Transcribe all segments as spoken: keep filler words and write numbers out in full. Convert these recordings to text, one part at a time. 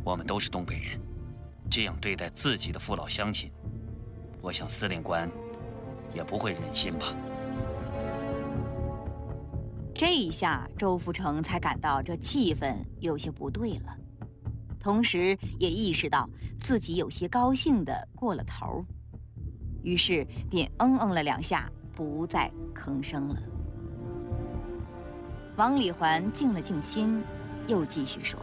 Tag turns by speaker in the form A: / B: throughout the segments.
A: 我们都是东北人，这样对待自己的父老乡亲，我想司令官也不会忍心吧。
B: 这一下，周福成才感到这气氛有些不对了，同时也意识到自己有些高兴的过了头，于是便嗯嗯了两下，不再吭声了。王礼环静了静心，又继续说：“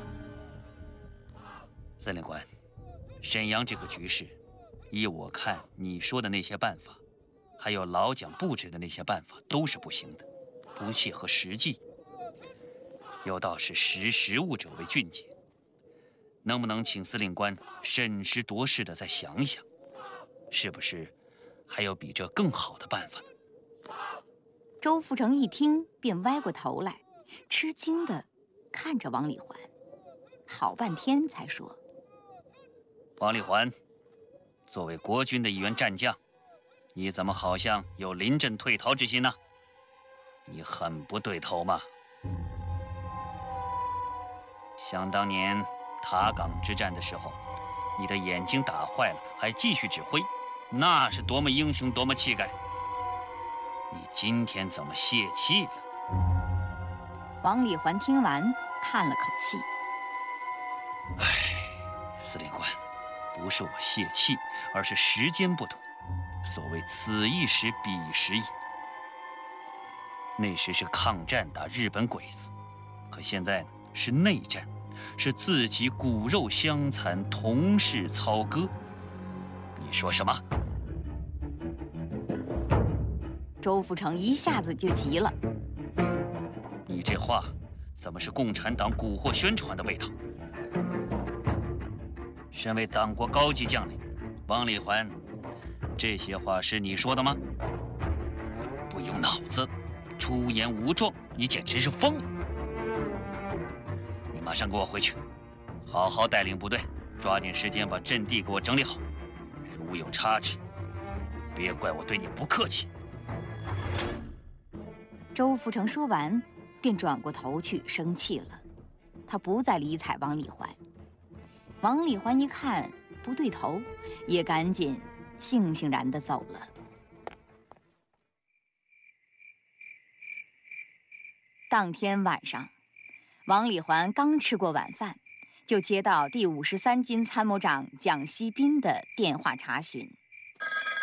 A: 司令官，沈阳这个局势，依我看，你说的那些办法，还有老蒋布置的那些办法，都是不行的，不切合实际。有道是识时务者为俊杰，能不能请司令官审时度势的再想一想，是不是还有比这更好的办法呢？”
B: 周福成一听，便歪过头来，吃惊地看着王礼环，好半天才说：“
A: 王礼环，作为国军的一员战将，你怎么好像有临阵退逃之心呢？你很不对头嘛！想当年塔岗之战的时候，你的眼睛打坏了，还继续指挥，那是多么英雄，多么气概！你今天怎么泄气了？”
B: 王礼环听完，叹了口气：“
A: 唉，司令官，不是我泄气，而是时间不同。所谓此一时，彼一时也。那时是抗战打日本鬼子，可现在呢是内战，是自己骨肉相残，同室操戈。你说什么？”
B: 周福成一下子就急了：“
A: 你这话怎么是共产党蛊惑宣传的味道？身为党国高级将领，王礼环，这些话是你说的吗？不用脑子，出言无状，你简直是疯了！你马上给我回去，好好带领部队，抓紧时间把阵地给我整理好。如有差池，别怪我对你不客气。”
B: 周福成说完，便转过头去生气了。他不再理睬王礼环。王礼环一看不对头，也赶紧悻悻然地走了。当天晚上，王礼环刚吃过晚饭，就接到第五十三军参谋长蒋锡彬的电话查询。